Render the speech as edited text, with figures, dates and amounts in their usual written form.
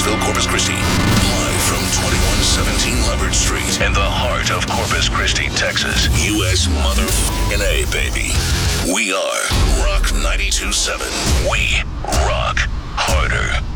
Clarksville, Corpus Christi. Live from 2117 Hubbard Street in the heart of Corpus Christi, Texas. U.S. motherfucking A, baby. We are Rock 92.7. We rock harder.